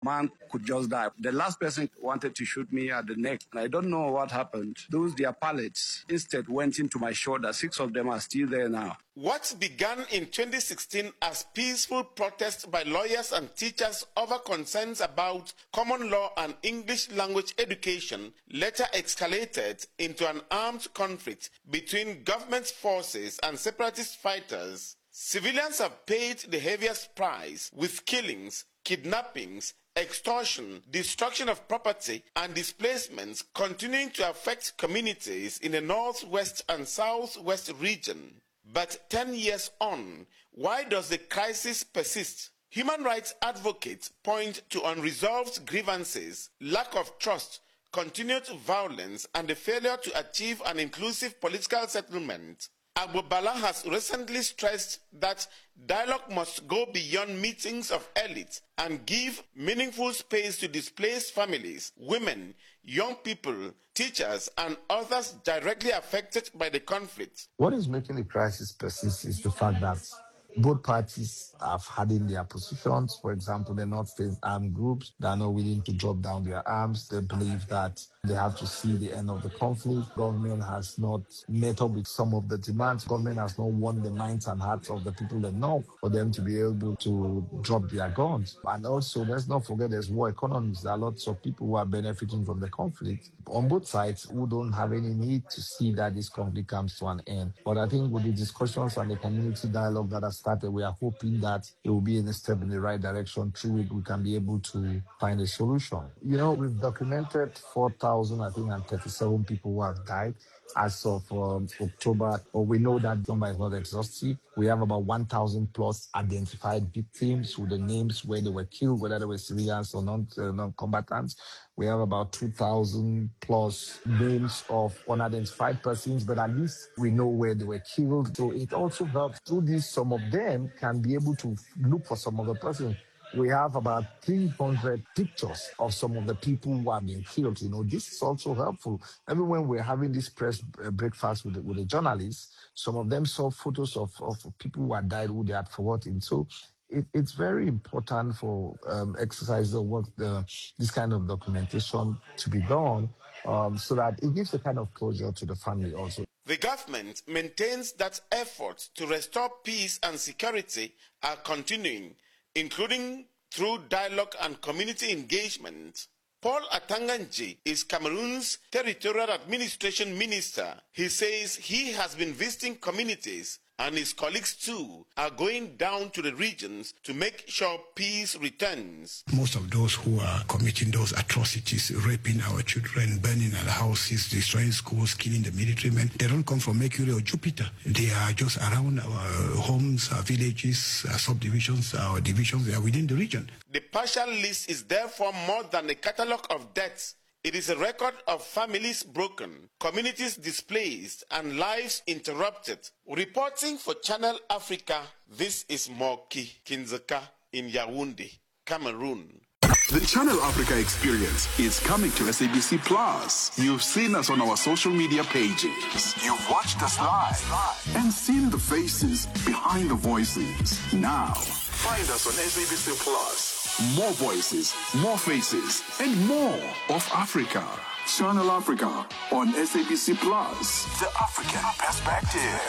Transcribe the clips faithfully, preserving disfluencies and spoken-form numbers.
Man could just die. The last person wanted to shoot me at the neck, and I don't know what happened. Those their pallets instead went into my shoulder. Six of them are still there now. What began in twenty sixteen as peaceful protests by lawyers and teachers over concerns about common law and English language education later escalated into an armed conflict between government forces and separatist fighters. Civilians have paid the heaviest price with killings, kidnappings, extortion, destruction of property, and displacements continuing to affect communities in the northwest and southwest region. But ten years on, why does the crisis persist? Human rights advocates point to unresolved grievances, lack of trust, continued violence, and the failure to achieve an inclusive political settlement. Agboola has recently stressed that dialogue must go beyond meetings of elites and give meaningful space to displaced families, women, young people, teachers, and others directly affected by the conflict. What is making the crisis persist is the fact that both parties have hardened their positions. For example, they're not facing armed groups. They are not willing to drop down their arms. They believe that they have to see the end of the conflict. Government has not met up with some of the demands. Government has not won the minds and hearts of the people enough for them to be able to drop their guns. And also, let's not forget there's war economies. There are lots of people who are benefiting from the conflict on both sides who don't have any need to see that this conflict comes to an end. But I think with the discussions and the community dialogue that has started, we are hoping that it will be a step in the right direction. Through it, we can be able to find a solution. You know, we've documented four thousand, I think, and thirty-seven people who have died as of um, October. Or we know that number is not exhaustive. We have about one thousand plus identified victims with the names where they were killed, whether they were civilians or non, uh, non-combatants. We have about two thousand plus names of unidentified persons, but at least we know where they were killed. So it also helps through this. Some of them can be able to look for some other person. We have about three hundred pictures of some of the people who have been killed. You know, this is also helpful. Even when we're having this press uh, breakfast with the, with the journalists, some of them saw photos of, of people who had died, who they had forgotten. So it, it's very important for um, exercise the work, the, this kind of documentation to be done, um, so that it gives a kind of closure to the family also. The government maintains that efforts to restore peace and security are continuing, including through dialogue and community engagement. Paul Atanganji is Cameroon's Territorial Administration Minister. He says he has been visiting communities, and his colleagues too are going down to the regions to make sure peace returns. Most of those who are committing those atrocities, raping our children, burning our houses, destroying schools, killing the military men, they don't come from Mercury or Jupiter. They are just around our homes, our villages, our subdivisions, our divisions. They are within the region. The partial list is therefore more than a catalogue of deaths. It is a record of families broken, communities displaced, and lives interrupted. Reporting for Channel Africa, this is Moki Kinzeka in Yaoundé, Cameroon. The Channel Africa experience is coming to S A B C Plus. You've seen us on our social media pages. You've watched us live and seen the faces behind the voices. Now, find us on S A B C Plus. More voices, more faces, and more of Africa. Channel Africa on S A B C Plus. The African perspective.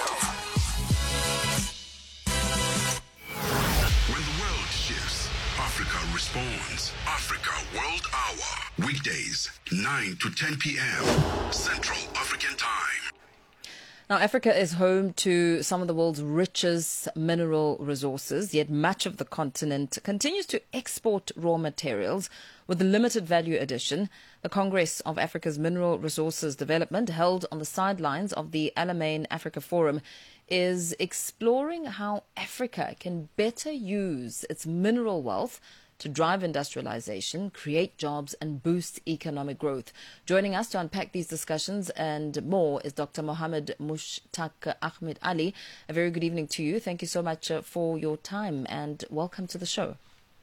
When the world shifts, Africa responds. Africa World Hour. Weekdays, nine to ten p.m. Central African Time. Now, Africa is home to some of the world's richest mineral resources, yet much of the continent continues to export raw materials with limited value addition. The Congress of Africa's Mineral Resources Development, held on the sidelines of the Alamein Africa Forum, is exploring how Africa can better use its mineral wealth to drive industrialization, create jobs, and boost economic growth. Joining us to unpack these discussions and more is Doctor Mohammed Mushtaq Ahmed Ali. A very good evening to you. Thank you so much uh, for your time and welcome to the show.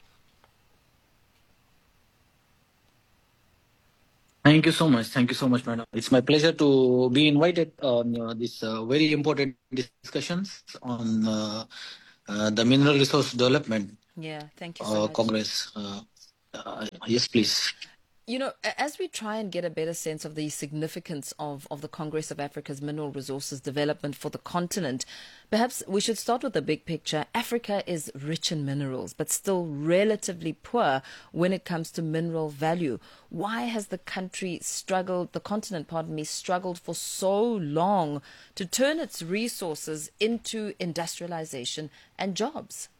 Thank you so much. Thank you so much, madam. It's my pleasure to be invited on uh, this uh, very important discussions on uh, uh, the mineral resource development. Yeah, thank you so uh, much. Congress. Uh, Uh, yes, please. You know, as we try and get a better sense of the significance of, of the Congress of Africa's mineral resources development for the continent, perhaps we should start with the big picture. Africa is rich in minerals, but still relatively poor when it comes to mineral value. Why has the country struggled, the continent, pardon me, struggled for so long to turn its resources into industrialization and jobs?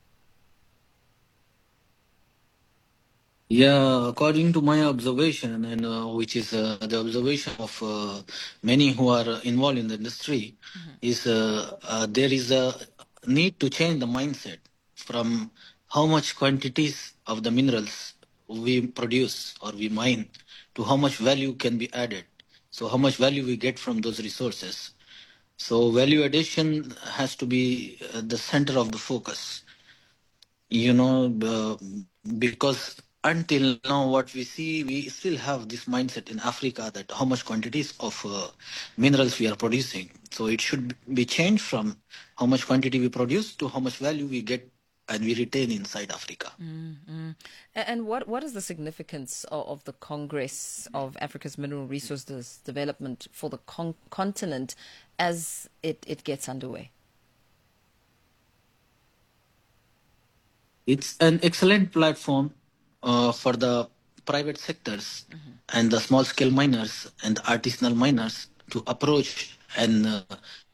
Yeah, according to my observation, and uh, which is uh, the observation of uh, many who are involved in the industry, Mm-hmm. is uh, uh, there is a need to change the mindset from how much quantities of the minerals we produce or we mine to how much value can be added. So how much value we get from those resources. So value addition has to be uh, the center of the focus. You know, uh, because until now what we see, we still have this mindset in Africa that how much quantities of uh, minerals we are producing. So it should be changed from how much quantity we produce to how much value we get and we retain inside Africa. Mm-hmm. And what, what is the significance of, of the Congress of Africa's Mineral Resources Development for the con- continent as it, it gets underway? It's an excellent platform uh, for the private sectors Mm-hmm. and the small scale miners and the artisanal miners to approach and uh,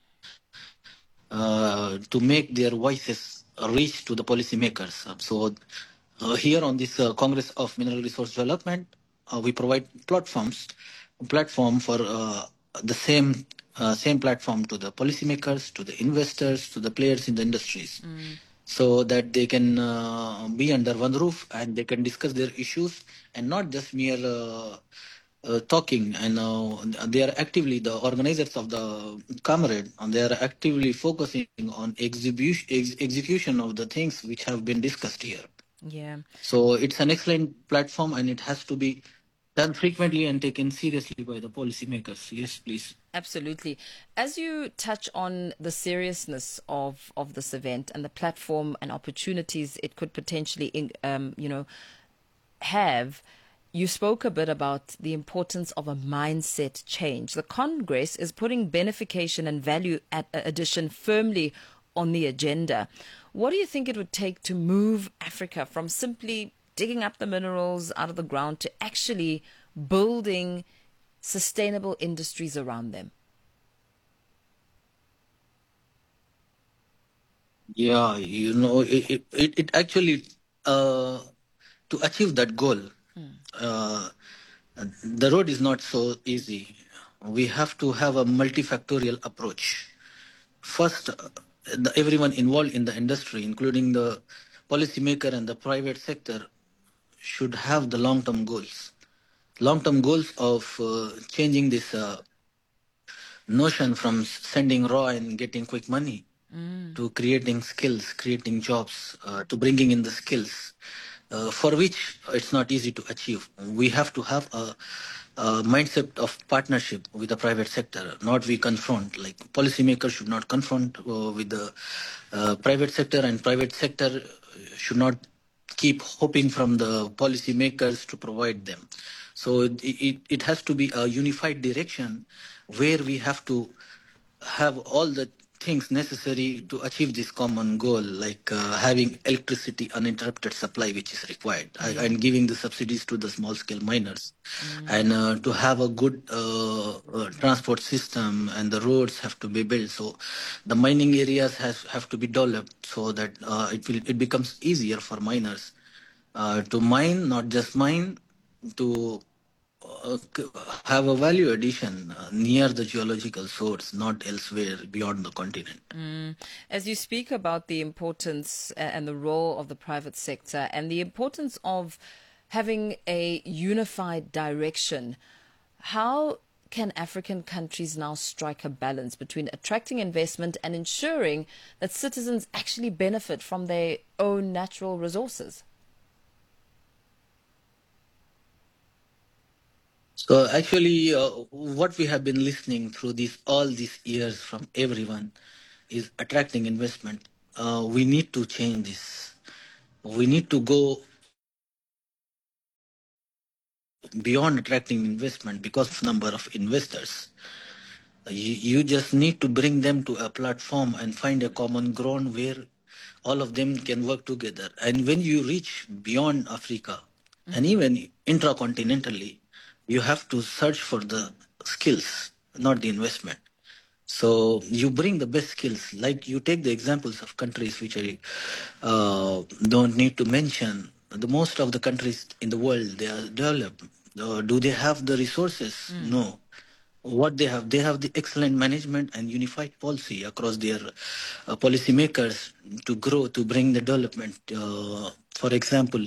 uh, to make their voices reach to the policymakers. Uh, So, uh, here on this uh, Congress of Mineral Resource Development, uh, we provide platforms, platform for uh, the same uh, same platform to the policymakers, to the investors, to the players in the industries, Mm. so that they can uh, be under one roof and they can discuss their issues and not just mere uh, uh, talking. And uh, they are actively the organizers of the comrade, and they are actively focusing on execution ex- execution of the things which have been discussed here. Yeah. So it's an excellent platform and it has to be done frequently and taken seriously by the policymakers. Yes, please. Absolutely. As you touch on the seriousness of, of this event and the platform and opportunities it could potentially, in- um, you know, have, you spoke a bit about the importance of a mindset change. The Congress is putting benefication and value at addition firmly on the agenda. What do you think it would take to move Africa from simply digging up the minerals out of the ground to actually building sustainable industries around them? Yeah, you know, it, it, it it actually, uh, to achieve that goal, uh, the road is not so easy. We have to have a multifactorial approach. First, uh, the, everyone involved in the industry, including the policymaker and the private sector, should have the long-term goals. Long-term goals of uh, changing this uh, notion from sending raw and getting quick money Mm. to creating skills, creating jobs, uh, to bringing in the skills, uh, for which it's not easy to achieve. We have to have a, a mindset of partnership with the private sector, not we confront. Like policymakers should not confront uh, with the uh, private sector, and private sector should not keep hoping from the policymakers to provide them. So it, it, it has to be a unified direction where we have to have all the things necessary to achieve this common goal, like uh, having electricity uninterrupted supply, which is required, uh, Yeah. and giving the subsidies to the small scale miners, Mm. and uh, to have a good uh, uh, transport system, and the roads have to be built. So the mining areas has have to be developed so that uh, it will it becomes easier for miners uh, to mine, not just mine, to uh, c- have a value addition uh, near the geological source, not elsewhere beyond the continent. Mm. As you speak about the importance a- and the role of the private sector and the importance of having a unified direction, how can African countries now strike a balance between attracting investment and ensuring that citizens actually benefit from their own natural resources? So actually, uh, what we have been listening through these all these years from everyone is attracting investment. Uh, we need to change this. We need to go beyond attracting investment because of number of investors. You, you just need to bring them to a platform and find a common ground where all of them can work together. And when you reach beyond Africa, mm-hmm. and even intracontinentally, you have to search for the skills, not the investment. So you bring the best skills. Like you take the examples of countries which I uh, don't need to mention. The most of the countries in the world, they are developed. Uh, do they have the resources? Mm. No. What they have, they have the excellent management and unified policy across their uh, policymakers to grow, to bring the development. Uh, for example,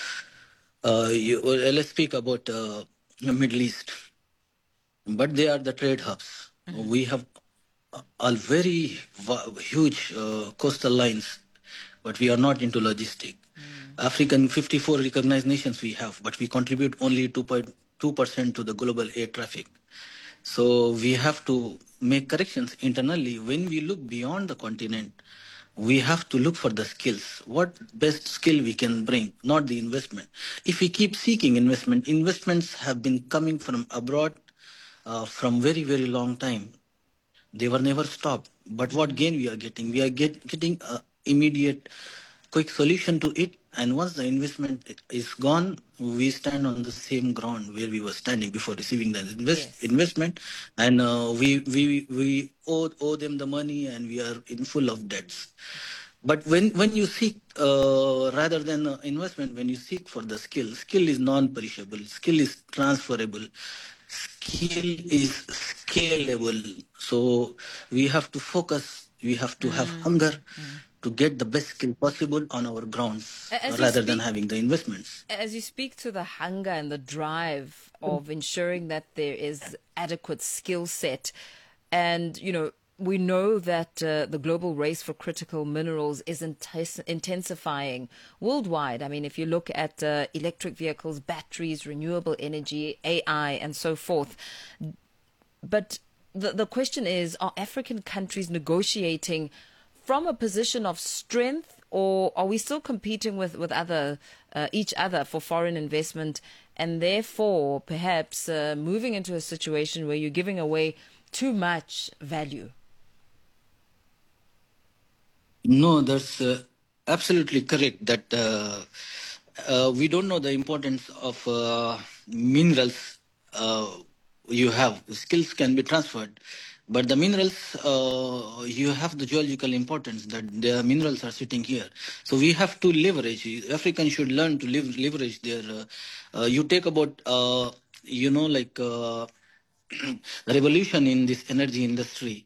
uh, you, uh, let's speak about uh, the Middle East. But they are the trade hubs. Mm-hmm. We have a very huge uh, coastal lines, but we are not into logistics. Mm. African fifty-four recognized nations we have, but we contribute only two point two percent to the global air traffic. So we have to make corrections internally. When we look beyond the continent, we have to look for the skills. What best skill we can bring, not the investment. If we keep seeking investment, investments have been coming from abroad uh, from very, very long time. They were never stopped. But what gain we are getting? We are get, getting an immediate, quick solution to it. And once the investment is gone, we stand on the same ground where we were standing before receiving the invest, yes. investment. And uh, we we we owe, owe them the money, and we are in full of debts. But when, when you seek, uh, rather than uh, investment, when you seek for the skill, skill is non-perishable, skill is transferable, skill is scalable. So we have to focus, we have to mm. have hunger mm. to get the best skill possible on our grounds, as rather speak, than having the investments. As you speak to the hunger and the drive of ensuring that there is adequate skill set, and, you know, we know that uh, the global race for critical minerals is intes- intensifying worldwide. I mean, if you look at uh, electric vehicles, batteries, renewable energy, A I, and so forth. But the, the question is, are African countries negotiating from a position of strength, or are we still competing with, with other uh, each other for foreign investment, and therefore perhaps uh, moving into a situation where you're giving away too much value? No, that's uh, absolutely correct. That uh, uh, we don't know the importance of uh, minerals uh, you have. Skills can be transferred, but the minerals, uh, you have the geological importance that the minerals are sitting here. So we have to leverage. Africans should learn to live, leverage their. Uh, uh, you take about, uh, you know, like uh, revolution in this energy industry.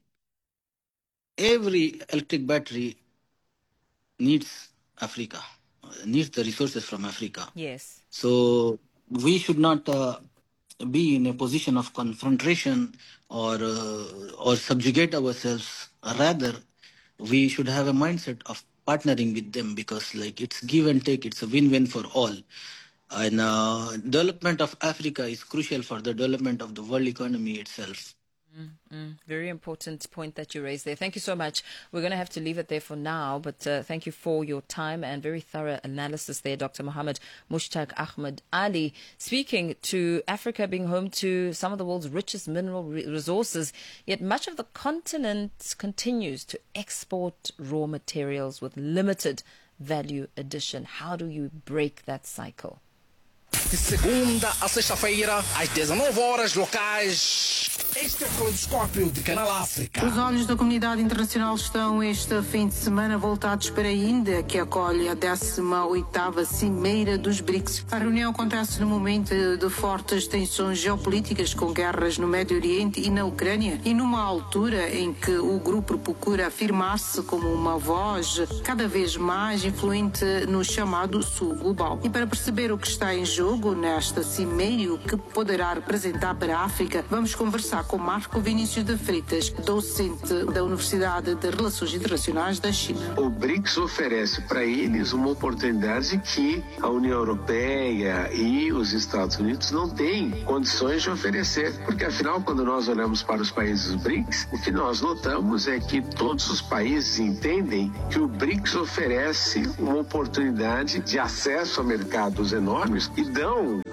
Every electric battery needs Africa, needs the resources from Africa. Yes. So we should not uh, be in a position of confrontation or uh, or subjugate ourselves. Rather, we should have a mindset of partnering with them, because like it's give and take. It's a win-win for all. And uh, development of Africa is crucial for the development of the world economy itself. Mm-hmm. Very important point that you raised there. Thank you so much. We're going to have to leave it there for now, but uh, thank you for your time and very thorough analysis there, Doctor Mohammed Mushtaq Ahmed Ali, speaking to Africa being home to some of the world's richest mineral re- resources, yet much of the continent continues to export raw materials with limited value addition. How do you break that cycle? De segunda a sexta-feira, às dezenove horas locais. Este é o Caleidoscópio de Canal África. Os olhos da comunidade internacional estão este fim de semana voltados para a Índia, que acolhe a décima oitava Cimeira dos BRICS. A reunião acontece no momento de fortes tensões geopolíticas, com guerras no Médio Oriente e na Ucrânia, e numa altura em que o grupo procura afirmar-se como uma voz cada vez mais influente no chamado Sul Global. E para perceber o que está em jogo nesta cimeira, o que poderá representar para a África, vamos conversar com Marco Vinícius de Freitas, docente da Universidade de Relações Internacionais da China. O BRICS oferece para eles uma oportunidade que a União Europeia e os Estados Unidos não têm condições de oferecer, porque afinal, quando nós olhamos para os países do BRICS, o que nós notamos é que todos os países entendem que o BRICS oferece uma oportunidade de acesso a mercados enormes e dão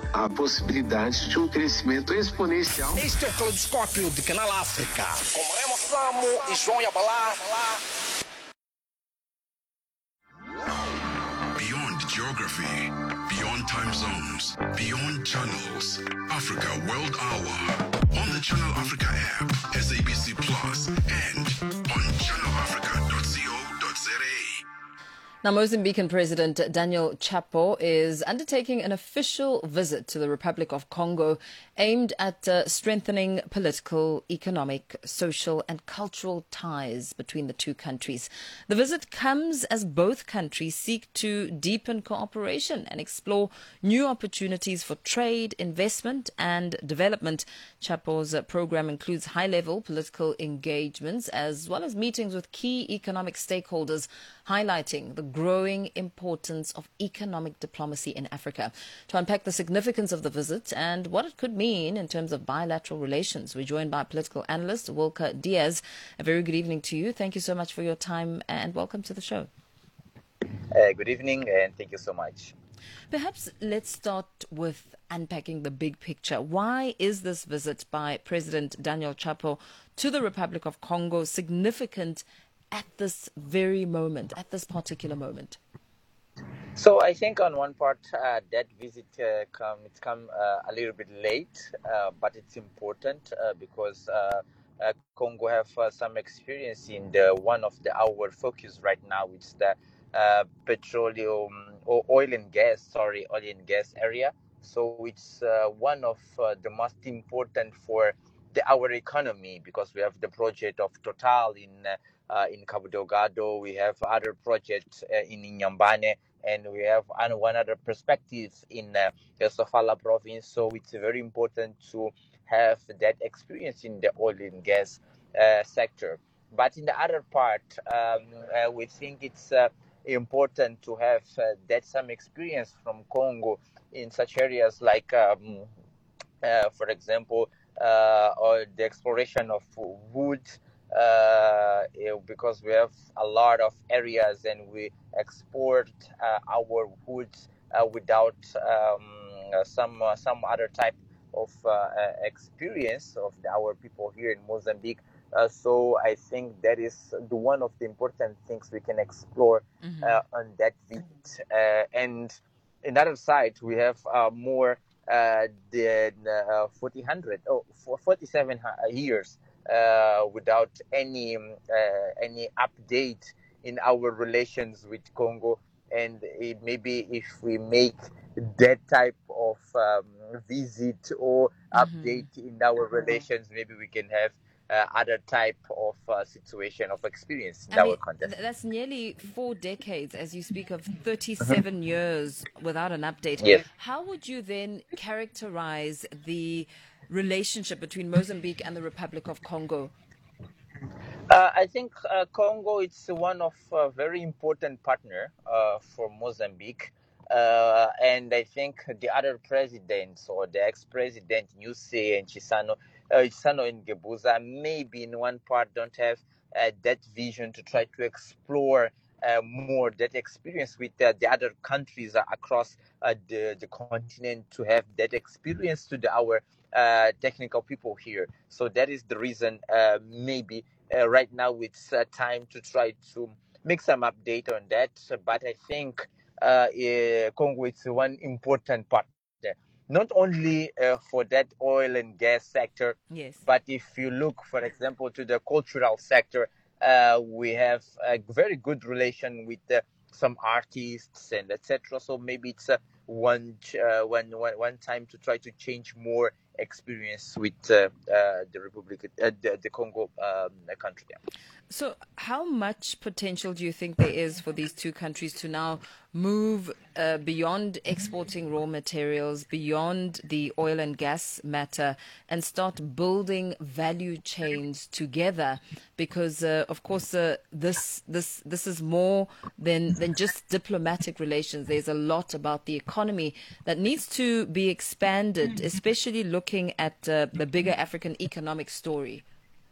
a possibilidade de um crescimento exponencial. Este é o Caleidoscópio de Canal África, com Remo Samo e João Yabalá. Beyond geography, beyond time zones, beyond channels, Africa World Hour. On the Channel Africa app, S A B C Plus, and on channel africa dot co dot za. Now, Mozambican President Daniel Chapo is undertaking an official visit to the Republic of Congo aimed at uh, strengthening political, economic, social and cultural ties between the two countries. The visit comes as both countries seek to deepen cooperation and explore new opportunities for trade, investment and development. Chapo's uh, program includes high-level political engagements as well as meetings with key economic stakeholders, highlighting the growing importance of economic diplomacy in Africa. To unpack the significance of the visit and what it could mean in terms of bilateral relations, we're joined by political analyst Wilker Diaz. A very good evening to you. Thank you so much for your time and welcome to the show. Uh, good evening and thank you so much. Perhaps let's start with unpacking the big picture. Why is this visit by President Daniel Chapo to the Republic of Congo significant at this very moment, at this particular moment? So I think on one part, uh, that visit uh, come it's come uh, a little bit late, uh, but it's important uh, because uh, uh, Congo have uh, some experience in the one of the our focus right now, which is the uh, petroleum or oil and gas, sorry, oil and gas area. So it's uh, one of uh, the most important for the, our economy because we have the project of Total in uh, Uh, in Cabo Delgado, we have other projects uh, in Inhambane, and we have one other perspective in uh, the Sofala province. So it's very important to have that experience in the oil and gas uh, sector. But in the other part, um, uh, we think it's uh, important to have uh, that some experience from Congo in such areas like, um, uh, for example, uh, or the exploration of wood. Uh, because we have a lot of areas and we export uh, our woods uh, without um, some uh, some other type of uh, experience of our people here in Mozambique. Uh, so I think that is the one of the important things we can explore mm-hmm. uh, on that visit. Uh, and in the other side, we have uh, more uh, than uh, forty hundred, oh, forty-seven years. Uh, without any uh, any update in our relations with Congo, and it, maybe if we make that type of um, visit or update mm-hmm. in our relations, maybe we can have uh, other type of uh, situation of experience in I our mean, context. That's nearly four decades, as you speak of thirty-seven mm-hmm. years without an update. Yes. How would you then characterize the relationship between Mozambique and the Republic of Congo? Uh, I think uh, Congo is one of a uh, very important partner uh, for Mozambique. Uh, and I think the other presidents or the ex-president, Nyusi and Chissano, uh, Chissano and Gebuza, maybe in one part don't have uh, that vision to try to explore uh, more that experience with uh, the other countries uh, across uh, the, the continent to have that experience to the, our Uh, technical people here. So that is the reason uh, maybe uh, right now it's uh, time to try to make some update on that. But I think uh, uh, Congo is one important partner, not only uh, for that oil and gas sector, yes. but if you look, for example, to the cultural sector, uh, we have a very good relation with uh, some artists and et cetera. So maybe it's uh, one, uh, one, one, one time to try to change more experience with uh, uh, the Republic, uh, the, the Congo um, country. So how much potential do you think there is for these two countries to now move uh, beyond exporting raw materials, beyond the oil and gas matter, and start building value chains together? Because, uh, of course, uh, this this this is more than, than just diplomatic relations. There's a lot about the economy that needs to be expanded, especially looking at uh, the bigger African economic story.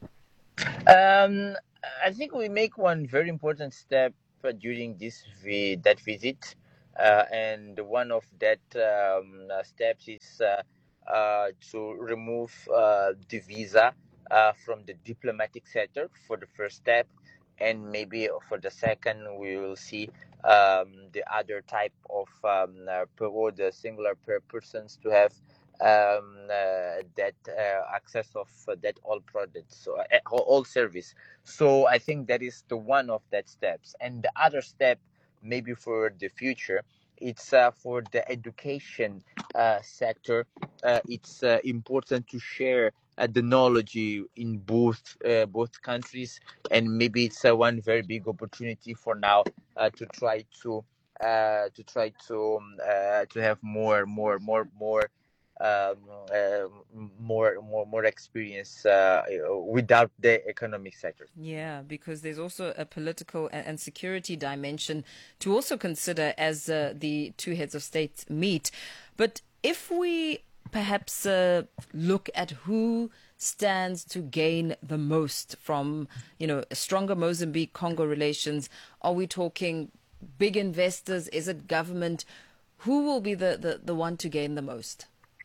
Um, I think we make one very important step during this vi- that visit. Uh, and one of that um, uh, steps is uh, uh, to remove uh, the visa uh, from the diplomatic sector for the first step, and maybe for the second we will see um, the other type of um, uh, per, or the singular per persons to have um, uh, that uh, access of uh, that all products, so, uh, all service. So I think that is the one of that steps, and the other step maybe for the future, it's uh, for the education uh, sector. Uh, it's uh, important to share uh, the knowledge in both uh, both countries, and maybe it's uh, one very big opportunity for now uh, to try to uh, to try to um, uh, to have more more more more. Um, uh, more more more experience uh, without the economic sector. Yeah, because there's also a political and, and security dimension to also consider as uh, the two heads of state meet. But if we perhaps uh, look at who stands to gain the most from, you know, stronger Mozambique-Congo relations, are we talking big investors? Is it government? Who will be the, the, the one to gain the most?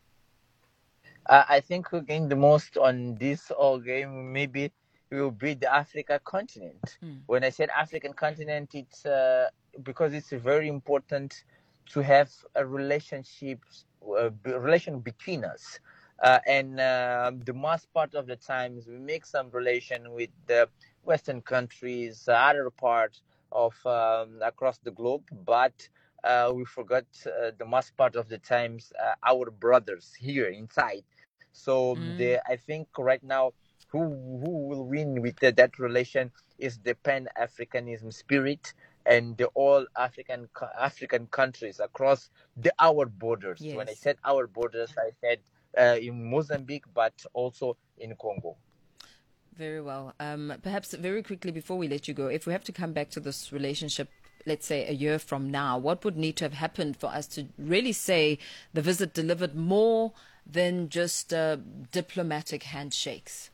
Uh, I think who gain the most on this whole game maybe will be the African continent. Mm. When I said African continent, it's uh, because it's very important to have a relationship, a relation between us. Uh, and uh, the most part of the times we make some relation with the Western countries, uh, other parts of um, across the globe, but uh, we forgot uh, the most part of the times uh, our brothers here inside. So mm. the, I think right now who who will win with the, that relation is the Pan-Africanism spirit and the all African African countries across the our borders. Yes. When I said our borders, I said uh, in Mozambique, but also in Congo. Very well. Um, perhaps very quickly before we let you go, if we have to come back to this relationship, let's say a year from now, what would need to have happened for us to really say the visit delivered more than just uh, diplomatic handshakes?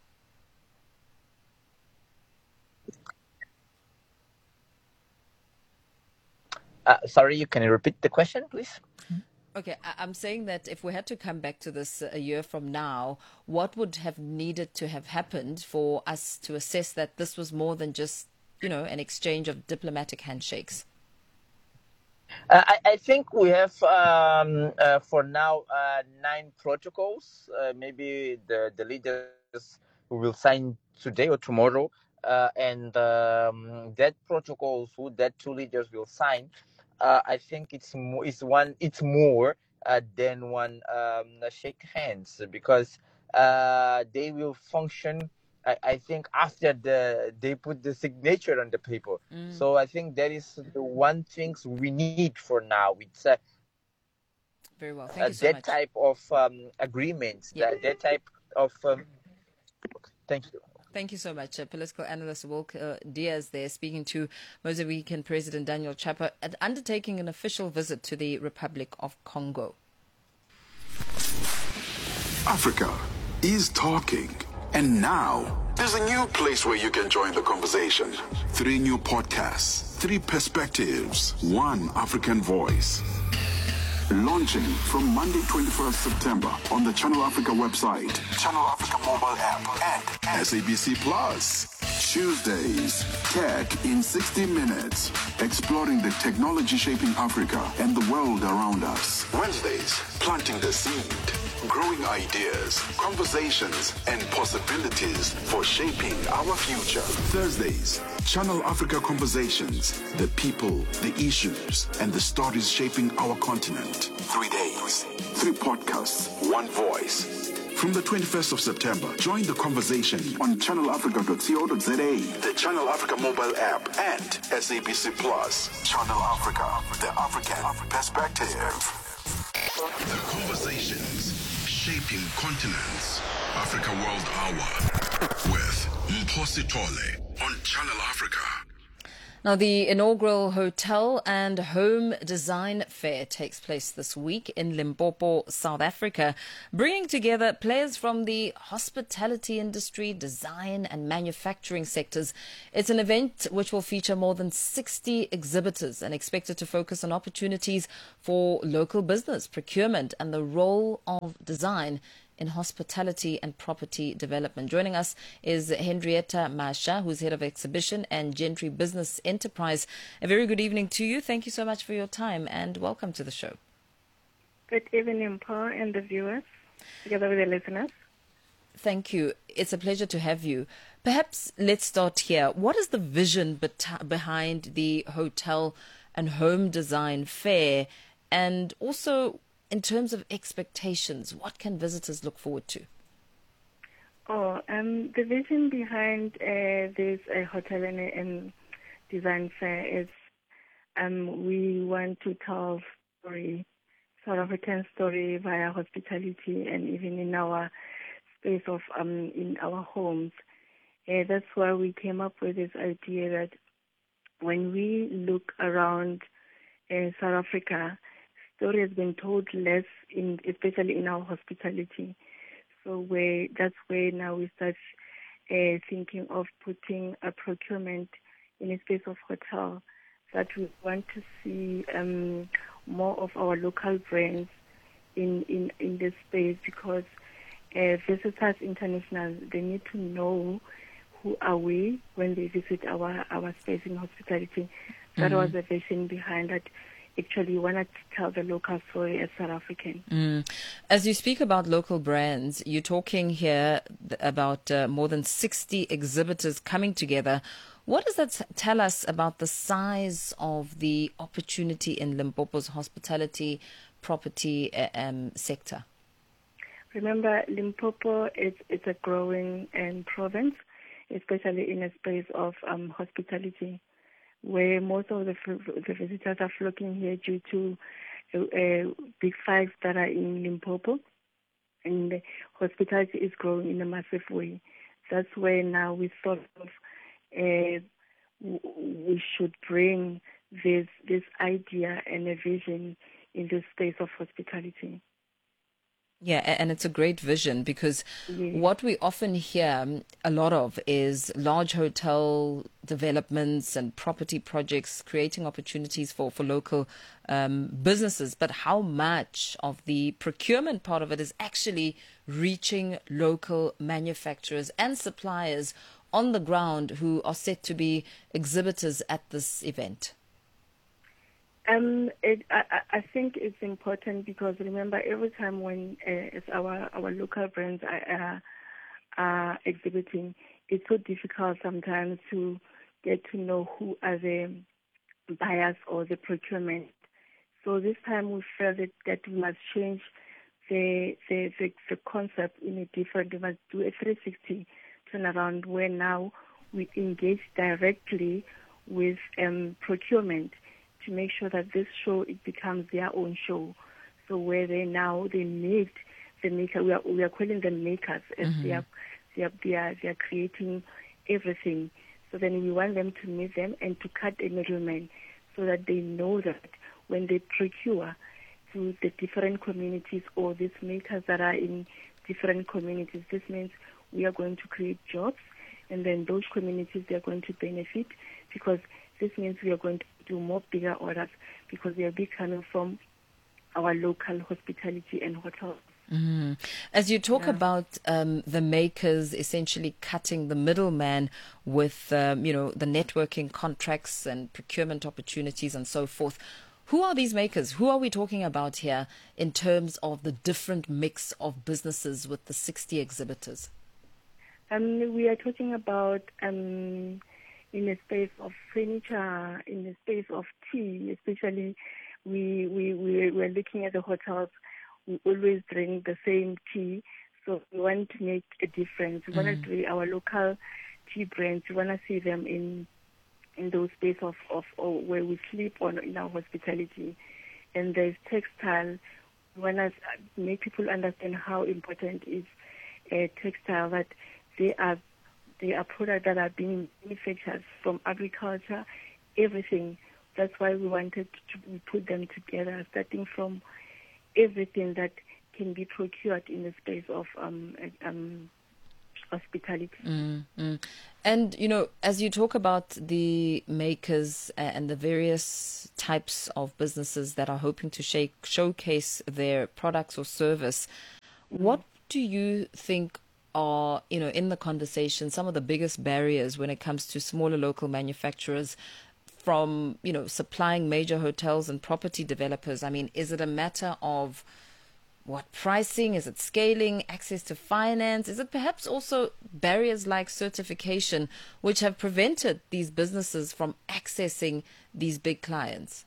Uh, sorry, you can repeat the question, please? Okay, I'm saying that if we had to come back to this a year from now, what would have needed to have happened for us to assess that this was more than just, you know, an exchange of diplomatic handshakes? Uh, I, I think we have, um, uh, for now, uh, nine protocols. Uh, maybe the, the leaders who will sign today or tomorrow. Uh, and um, that protocols, who that two leaders will sign, uh, I think it's more, it's one, it's more uh, than one um, shake hands, because uh, they will function, I, I think, after the they put the signature on the paper. Mm. So I think that is the one things we need for now. It's uh, very well. Thank uh, you so that much. type of um, agreements. Yeah. That, that type of. Um, thank you. Thank you so much. Uh, political analyst Wilker Diaz there, speaking to Mozambican President Daniel Chapo, at undertaking an official visit to the Republic of Congo. Africa is talking. And now, there's a new place where you can join the conversation. Three new podcasts, three perspectives, one African voice. Launching from Monday, twenty-first September on the Channel Africa website, Channel Africa mobile app, and S A B C Plus. Tuesdays, Tech in sixty minutes, exploring the technology shaping Africa and the world around us. Wednesdays, planting the seed, growing ideas, conversations, and possibilities for shaping our future. Thursdays, Channel Africa Conversations, the people, the issues, and the stories shaping our continent. Three days, three podcasts, one voice. From the twenty-first of September, join the conversation on channel africa dot co dot za, the Channel Africa mobile app, and S A B C Plus. Channel Africa, the African perspective. The conversations shaping continents. Africa World Hour with Mphosi Tole on Channel Africa. Now, the inaugural Hotel and Home Design Fair takes place this week in Limpopo, South Africa, bringing together players from the hospitality industry, design and manufacturing sectors. It's an event which will feature more than sixty exhibitors and expected to focus on opportunities for local business, procurement and the role of design in hospitality and property development. Joining us is Henrietta Masha, who's head of exhibition and Gentry Business Enterprise. A very good evening to you. Thank you so much for your time and welcome to the show. Good evening, Paul and the viewers, together with the listeners. Thank you. It's a pleasure to have you. Perhaps let's start here. What is the vision bet- behind the Hotel and Home Design Fair, and also in terms of expectations, what can visitors look forward to? Oh, um, the vision behind uh, this uh, hotel and, and design fair is um, we want to tell story, South African story via hospitality and even in our space of um, in our homes. Uh, that's why we came up with this idea that when we look around uh, South Africa, story has been told less, in especially in our hospitality. So where that's where now we start uh, thinking of putting a procurement in a space of hotel, that we want to see um, more of our local brands in, in, in this space, because uh, visitors international, they need to know who are we when they visit our, our space in hospitality. That mm-hmm. was the vision behind that. Actually, we wanted to tell the local story as South African. Mm. As you speak about local brands, you're talking here about uh, more than sixty exhibitors coming together. What does that tell us about the size of the opportunity in Limpopo's hospitality property uh, um, sector? Remember, Limpopo is, is a growing um, province, especially in a space of um, hospitality, where most of the, the visitors are flocking here due to uh, uh, big fives that are in Limpopo, and the hospitality is growing in a massive way. That's where now we thought of uh, we should bring this this idea and a vision in this space of hospitality. Yeah, and it's a great vision, because yes. what we often hear a lot of is large hotel developments and property projects creating opportunities for, for local um, businesses. But how much of the procurement part of it is actually reaching local manufacturers and suppliers on the ground who are set to be exhibitors at this event? Um, it, I, I think it's important, because remember, every time when uh, it's our our local brands are, uh, are exhibiting, it's so difficult sometimes to get to know who are the buyers or the procurement. So this time we felt that, that we must change the, the the the concept in a different. We must do a three sixty turnaround, where now we engage directly with um, procurement, to make sure that this show, it becomes their own show. So where they now, they meet the maker, we are, we are calling them makers, as mm-hmm. they, are, they, are, they, are, they are creating everything. So then we want them to meet them and to cut a middleman, so that they know that when they procure to the different communities or these makers that are in different communities, this means we are going to create jobs, and then those communities, they are going to benefit, because this means we are going to do more bigger orders, because they are be coming from our local hospitality and hotels. Mm. As you talk yeah. about um, the makers essentially cutting the middleman with, um, you know, the networking contracts and procurement opportunities and so forth, who are these makers? Who are we talking about here in terms of the different mix of businesses with the sixty exhibitors? Um, we are talking about um, in the space of furniture, in the space of tea, especially we we we we're looking at the hotels. We always drink the same tea, so we want to make a difference. We mm-hmm. want to do our local tea brands. We want to see them in in those space of of or where we sleep on in our hospitality. And there's textile. We want to make people understand how important is a textile, that they are they are products that are being manufactured from agriculture everything. That's why we wanted to put them together, starting from everything that can be procured in the space of um, um, hospitality. Mm, mm. And, you know, as you talk about the makers and the various types of businesses that are hoping to shake, showcase their products or service, mm. what do you think are, you know, in the conversation, some of the biggest barriers when it comes to smaller local manufacturers from, you know, supplying major hotels and property developers? I mean, is it a matter of what pricing? Is it scaling, access to finance? Is it perhaps also barriers like certification, which have prevented these businesses from accessing these big clients?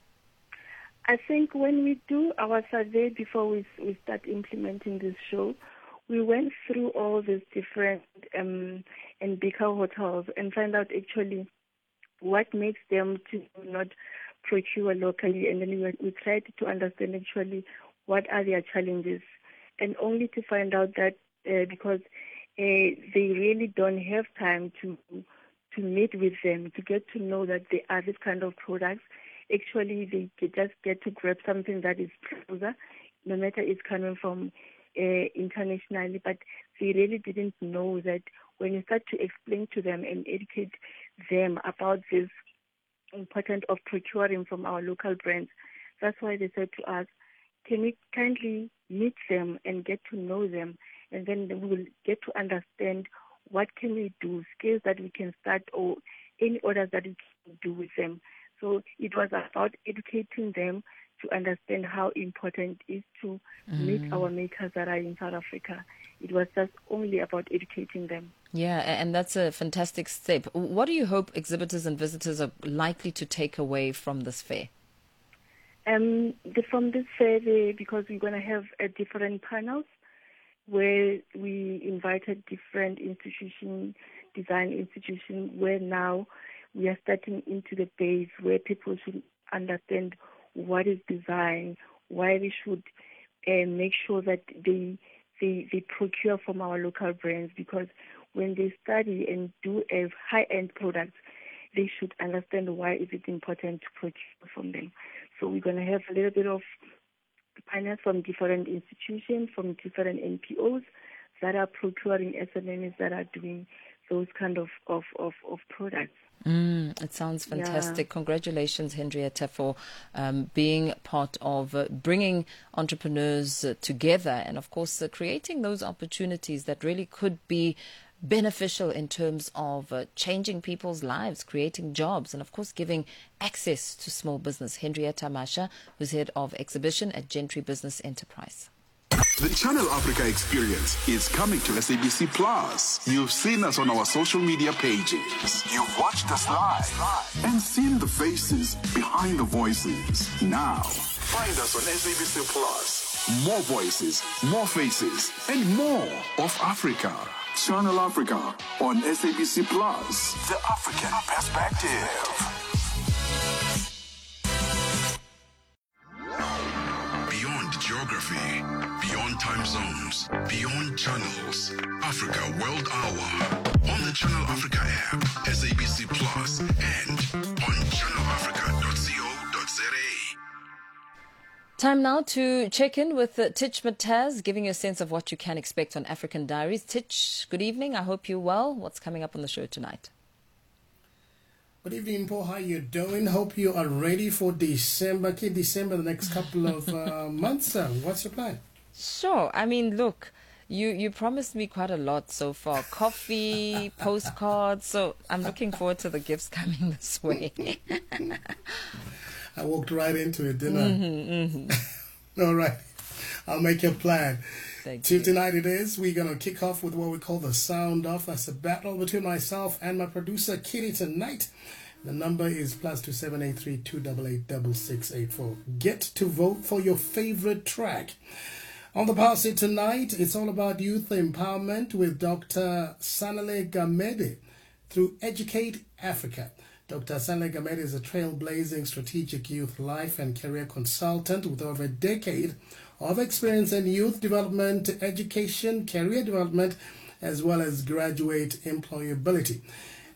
I think when we do our survey before we, we start implementing this show, we went through all these different um, and bigger hotels and find out actually what makes them to not procure locally. And then we, we tried to understand actually what are their challenges, and only to find out that uh, because uh, they really don't have time to to meet with them, to get to know that they are this kind of products. Actually, they, they just get to grab something that is closer, no matter it's coming from uh, internationally, but they really didn't know that when you start to explain to them and educate them about this importance of procuring from our local brands, that's why they said to us, can we kindly meet them and get to know them, and then we will get to understand what can we do, skills that we can start, or any orders that we can do with them. So it was about educating them to understand how important it is to mm. meet our makers that are in South Africa. It was just only about educating them. Yeah, and that's a fantastic step. What do you hope exhibitors and visitors are likely to take away from this fair? Um, the, from this survey, because we're going to have a different panels where we invited different institutions, design institutions, where now we are starting into the base where people should understand what is design, why we should uh, make sure that they, they they procure from our local brands, because when they study and do a high-end product, they should understand why is it important to procure from them. So we're going to have a little bit of panels from different institutions, from different N P Os that are procuring S M Es that are doing those kind of, of, of, of products. Mm, it sounds fantastic. Yeah. Congratulations, Henrietta, for um, being part of uh, bringing entrepreneurs uh, together and, of course, uh, creating those opportunities that really could be beneficial in terms of uh, changing people's lives, creating jobs, and of course giving access to small business. Henrietta Masha, who's head of exhibition at Gentry Business Enterprise. The Channel Africa experience is coming to S A B C Plus. You've seen us on our social media pages. You've watched us live and seen the faces behind the voices. Now, find us on S A B C Plus. More voices, more faces, and more of Africa. Channel Africa on S A B C Plus. The African perspective. Beyond geography, beyond time zones, beyond channels, Africa World Hour on the Channel Africa app, S A B C Plus, and on channel africa dot co dot za. Time now to check in with uh, Titch Mataz, giving you a sense of what you can expect on African Diaries. Titch, good evening. I hope you're well. What's coming up on the show tonight? Good evening, Paul. How you doing? Hope you are ready for December. Okay, December, the next couple of uh, months. Uh, what's your plan? Sure. I mean, look, you, you promised me quite a lot so far. Coffee, postcards. So I'm looking forward to the gifts coming this way. I walked right into it, didn't mm-hmm, I? Mm-hmm. All right. I'll make a plan. Thank Till you. Tonight it is. We're going to kick off with what we call the Sound Off. That's a battle between myself and my producer, Kitty, tonight. The number is plus two seven eight three two eight eight double six eight four. Get to vote for your favorite track. On the Power Set tonight, it's all about youth empowerment with Doctor Sanale Gamede through Educate Africa. Doctor Sanale Gamede is a trailblazing strategic youth life and career consultant with over a decade of experience in youth development, education, career development, as well as graduate employability.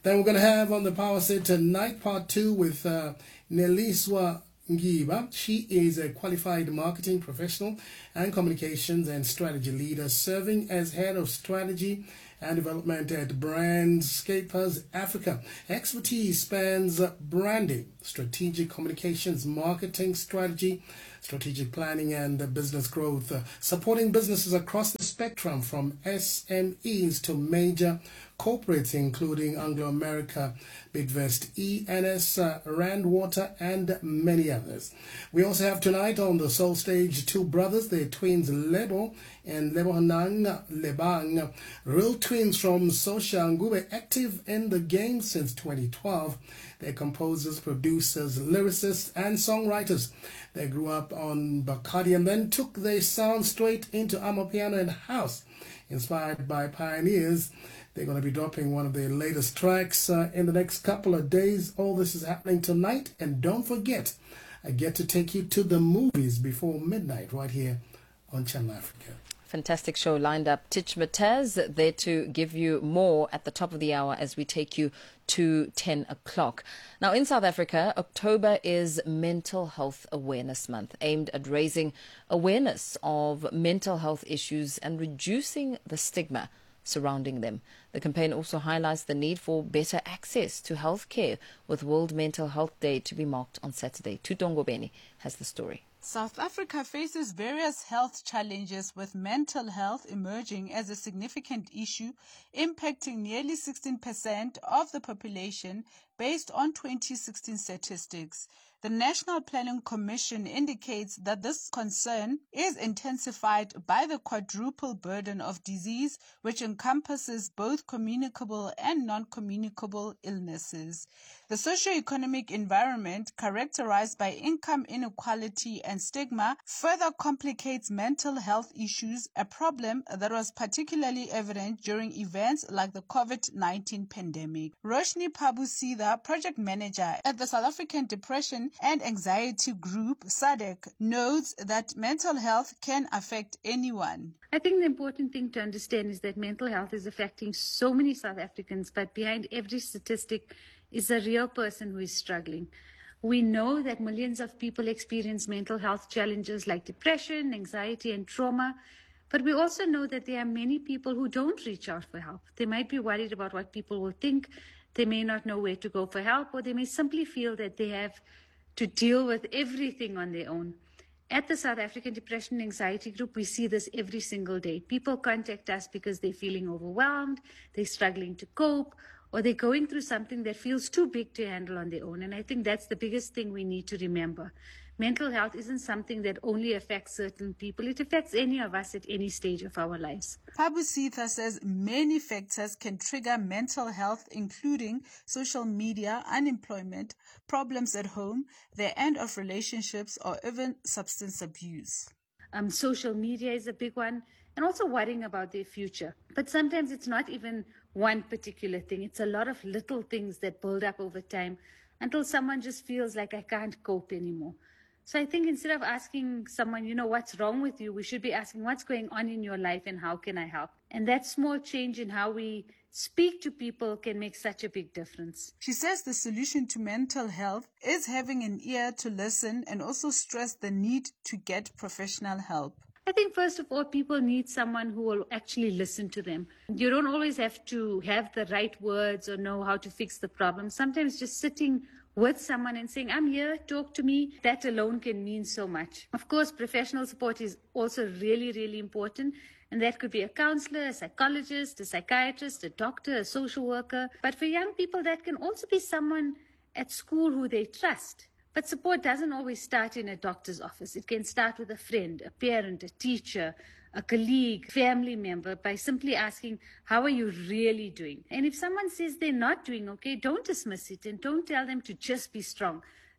Then we're going to have on the Power Set tonight, part two with uh, Neliswa Ngiba. She is a qualified marketing professional and communications and strategy leader, serving as head of strategy and development at Brandscapers Africa. Expertise spans branding, strategic communications, marketing strategy, strategic planning, and business growth, uh, supporting businesses across the spectrum from S M Es to major corporates, including Anglo America, Bidvest, E N S, uh, Rand Water, and many others. We also have tonight on the Soul Stage two brothers, the twins Lebo and Lebo Hanang Lebang, real twins from Sosha Ngube, active in the game since twenty twelve. They're composers, producers, lyricists, and songwriters. They grew up on Bacardi and then took their sound straight into Amapiano and house. Inspired by pioneers, they're going to be dropping one of their latest tracks uh, in the next couple of days. All this is happening tonight. And don't forget, I get to take you to the movies before midnight right here on Channel Africa. Fantastic show lined up. Titch Mataz there to give you more at the top of the hour as we take you to ten o'clock. Now, in South Africa, October is Mental Health Awareness Month, aimed at raising awareness of mental health issues and reducing the stigma surrounding them. The campaign also highlights the need for better access to health care, with World Mental Health Day to be marked on Saturday. Tutongo Beni has the story. South Africa faces various health challenges, with mental health emerging as a significant issue, impacting nearly sixteen percent of the population based on twenty sixteen statistics. The National Planning Commission indicates that this concern is intensified by the quadruple burden of disease, which encompasses both communicable and non-communicable illnesses. The socio-economic environment, characterized by income inequality and stigma, further complicates mental health issues, a problem that was particularly evident during events like the COVID nineteen pandemic. Roshni Pabusida, project manager at the South African Depression and Anxiety Group, S A D C, notes that mental health can affect anyone. I think the important thing to understand is that mental health is affecting so many South Africans, but behind every statistic is a real person who is struggling. We know that millions of people experience mental health challenges like depression, anxiety, and trauma, but we also know that there are many people who don't reach out for help. They might be worried about what people will think, they may not know where to go for help, or they may simply feel that they have to deal with everything on their own. At the South African Depression and Anxiety Group, we see this every single day. People contact us because they're feeling overwhelmed, they're struggling to cope, or they're going through something that feels too big to handle on their own. And I think that's the biggest thing we need to remember. Mental health isn't something that only affects certain people. It affects any of us at any stage of our lives. Pabusitha says many factors can trigger mental health, including social media, unemployment, problems at home, the end of relationships, or even substance abuse. Um, social media is a big one, and also worrying about their future. But sometimes it's not even one particular thing. It's a lot of little things that build up over time until someone just feels like, I can't cope anymore. So I think instead of asking someone, you know, what's wrong with you, we should be asking what's going on in your life and how can I help? And that small change in how we speak to people can make such a big difference. She says the solution to mental health is having an ear to listen, and also stress the need to get professional help. I think first of all, people need someone who will actually listen to them. You don't always have to have the right words or know how to fix the problem. Sometimes just sitting with someone and saying, I'm here, talk to me, that alone can mean so much. Of course, professional support is also really, really important. And that could be a counselor, a psychologist, a psychiatrist, a doctor, a social worker. But for young people, that can also be someone at school who they trust. But support doesn't always start in a doctor's office. It can start with a friend, a parent, a teacher, a colleague, family member, by simply asking, how are you really doing? And if someone says they're not doing okay, don't dismiss it and don't tell them to just be strong.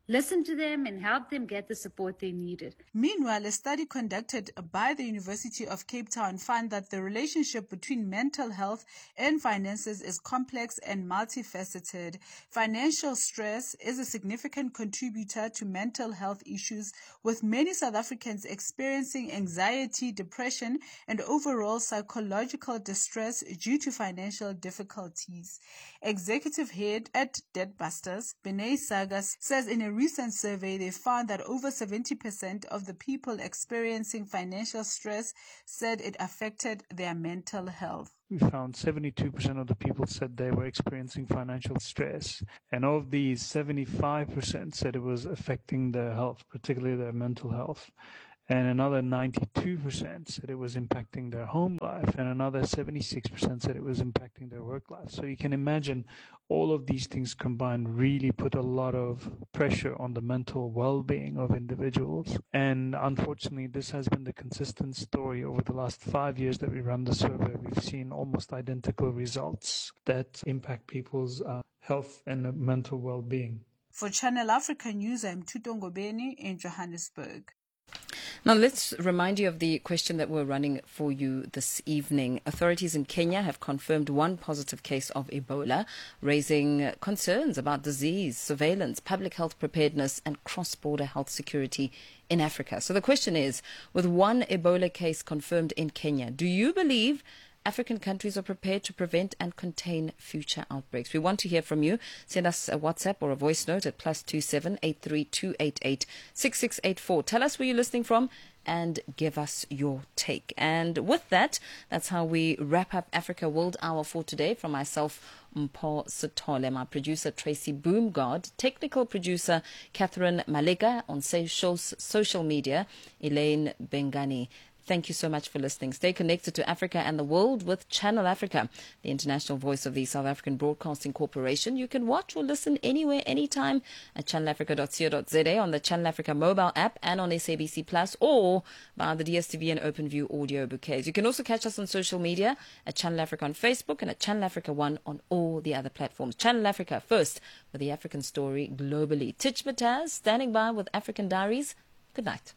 listen to them and help them get the support they needed. Meanwhile, a study conducted by the University of Cape Town found that the relationship between mental health and finances is complex and multifaceted. Financial stress is a significant contributor to mental health issues, with many South Africans experiencing anxiety, depression, and overall psychological distress due to financial difficulties. Executive head at Debtbusters, Benay Sagas, says in a recent survey they found that over seventy percent of the people experiencing financial stress said it affected their mental health. We found seventy-two percent of the people said they were experiencing financial stress. And of these, seventy-five percent said it was affecting their health, particularly their mental health. And another ninety-two percent said it was impacting their home life. And another seventy-six percent said it was impacting their work life. So you can imagine all of these things combined really put a lot of pressure on the mental well-being of individuals. And unfortunately, this has been the consistent story over the last five years that we run the survey. We've seen almost identical results that impact people's uh, health and mental well-being. For Channel Africa News, I'm Tutongo Beni in Johannesburg. Now, let's remind you of the question that we're running for you this evening. Authorities in Kenya have confirmed one positive case of Ebola, raising concerns about disease, surveillance, public health preparedness, and cross-border health security in Africa. So the question is, with one Ebola case confirmed in Kenya, do you believe African countries are prepared to prevent and contain future outbreaks? We want to hear from you. Send us a WhatsApp or a voice note at plus two seven eight three two eight eight six six eight four. Tell us where you're listening from and give us your take. And with that, that's how we wrap up Africa World Hour for today. From myself, Mpho Sithole, my producer Tracy Boomgard, technical producer Catherine Maleka, on socials, social media, Elaine Bengani. Thank you so much for listening. Stay connected to Africa and the world with Channel Africa, the international voice of the South African Broadcasting Corporation. You can watch or listen anywhere, anytime at channel africa dot co dot za, on the Channel Africa mobile app, and on S A B C Plus, or via the D S T V and OpenView audio bouquets. You can also catch us on social media at Channel Africa on Facebook and at Channel Africa One on all the other platforms. Channel Africa, first with the African story globally. Titch Mataz standing by with African Diaries. Good night.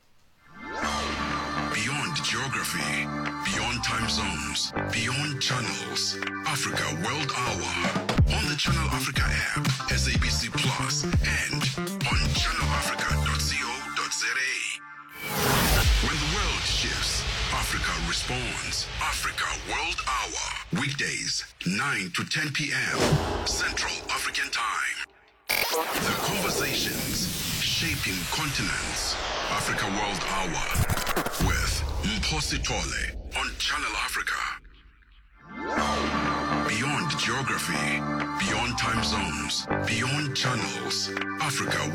Beyond geography, beyond time zones, beyond channels, Africa World Hour on the Channel Africa app, S A B C Plus, and on channel africa dot co dot za. When the world shifts, Africa responds. Africa World Hour, weekdays nine to ten p.m. Central African Time. The conversations shaping continents. Africa World Hour with Mpho Sithole on Channel Africa. Beyond geography, beyond time zones, beyond channels, Africa